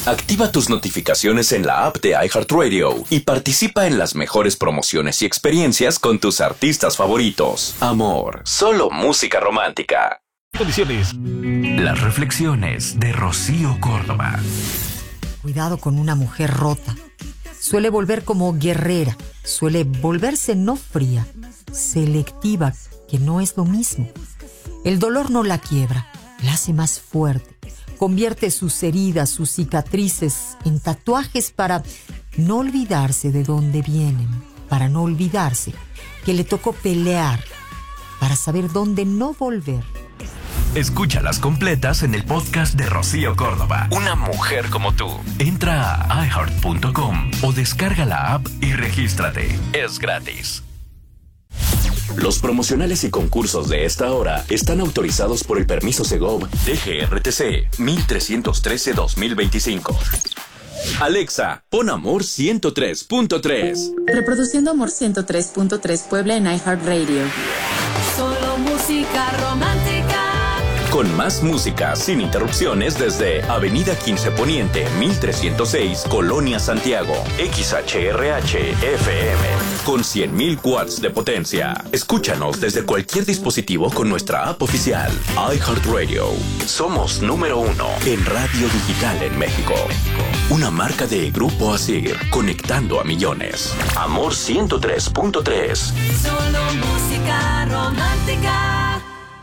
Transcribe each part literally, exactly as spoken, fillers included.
Activa tus notificaciones en la app de iHeartRadio y participa en las mejores promociones y experiencias con tus artistas favoritos. Amor, solo música romántica. Condiciones. Las reflexiones de Rocío Córdoba. Cuidado con una mujer rota. Suele volver como guerrera. Suele volverse no fría, selectiva, que no es lo mismo. El dolor no la quiebra, la hace más fuerte. Convierte sus heridas, sus cicatrices en tatuajes para no olvidarse de dónde vienen, para no olvidarse que le tocó pelear, para saber dónde no volver. Escúchalas completas en el podcast de Rocío Córdoba. Una mujer como tú. Entra a i heart punto com o descarga la app y regístrate. Es gratis. Los promocionales y concursos de esta hora están autorizados por el permiso Segov D G R T C mil trescientos trece guión dos mil veinticinco. Alexa, pon Amor ciento tres punto tres. Reproduciendo Amor ciento tres punto tres Puebla en iHeartRadio. Solo música romántica. Con más música sin interrupciones desde Avenida quince Poniente, mil trescientos seis, Colonia Santiago. X H R H F M. Con cien mil watts de potencia. Escúchanos desde cualquier dispositivo con nuestra app oficial. iHeartRadio. Somos número uno en radio digital en México. Una marca de Grupo Asir, conectando a millones. Amor ciento tres punto tres. Solo música romántica.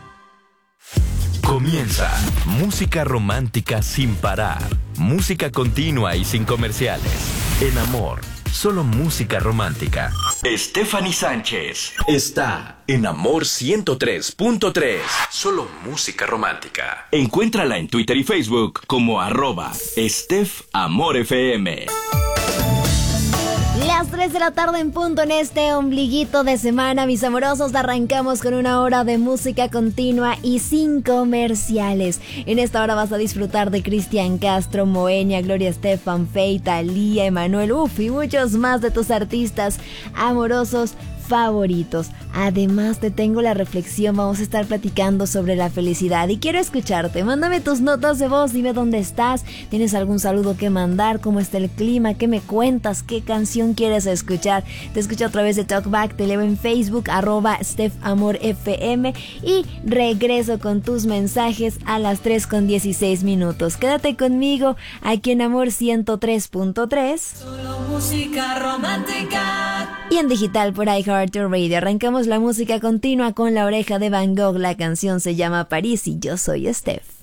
Comienza Música Romántica sin parar. Música continua y sin comerciales. En Amor, solo música romántica. Stephanie Sánchez está en Amor ciento tres punto tres. Solo música romántica. Encuéntrala en Twitter y Facebook como arroba Steph Amor F M. Las tres de la tarde en punto en este ombliguito de semana, mis amorosos, arrancamos con una hora de música continua y sin comerciales. En esta hora vas a disfrutar de Cristian Castro, Moenia, Gloria Estefan, Feid, Thalía, Emanuel, uf, y muchos más de tus artistas amorosos favoritos. Además te tengo la reflexión, vamos a estar platicando sobre la felicidad y quiero escucharte. Mándame tus notas de voz, dime dónde estás, tienes algún saludo que mandar, cómo está el clima, qué me cuentas, qué canción quieres escuchar. Te escucho a través de Talkback, te leo en Facebook, arroba Steph Amor F M, y regreso con tus mensajes a las tres con dieciséis minutos. Quédate conmigo aquí en Amor ciento tres punto tres. Solo música romántica. Y en digital por iHeartRadio. Arrancamos la música continua con La Oreja de Van Gogh. La canción se llama París y yo soy Steph.